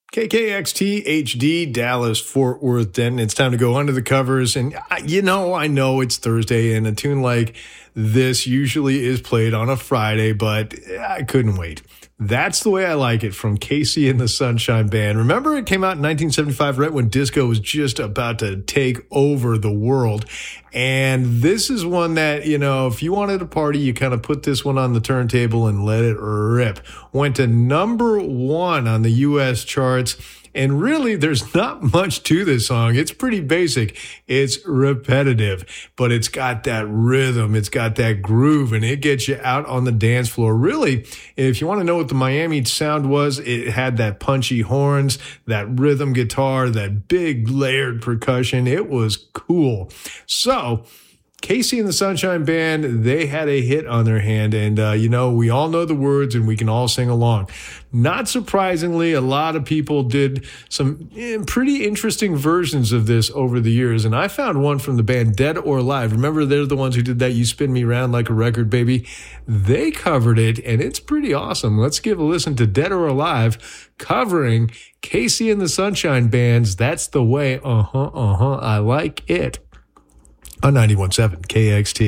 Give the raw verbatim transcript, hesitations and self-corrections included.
K K X T H D, Dallas, Fort Worth, Denton. It's time to go under the covers. And, I, you know, I know it's Thursday, and a tune like this usually is played on a Friday, but I couldn't wait. That's the Way I Like It from Casey and the Sunshine Band. Remember, it came out in nineteen seventy-five, right when disco was just about to take over the world. And this is one that, you know, if you wanted a party, you kind of put this one on the turntable and let it rip. Went to number one on the U S charts. And really, there's not much to this song. It's pretty basic. It's repetitive, but it's got that rhythm. It's got that groove, and it gets you out on the dance floor. Really, if you want to know what the Miami sound was, it had that punchy horns, that rhythm guitar, that big layered percussion. It was cool. So, Casey and the Sunshine Band, they had a hit on their hand, and, uh, you know, we all know the words and we can all sing along. Not surprisingly, a lot of people did some eh, pretty interesting versions of this over the years, and I found one from the band Dead or Alive. Remember, they're the ones who did that You Spin Me Round Like a Record, Baby? They covered it, and it's pretty awesome. Let's give a listen to Dead or Alive covering Casey and the Sunshine Band's That's the Way, uh-huh, uh-huh, I Like It. On ninety-one point seven K X T.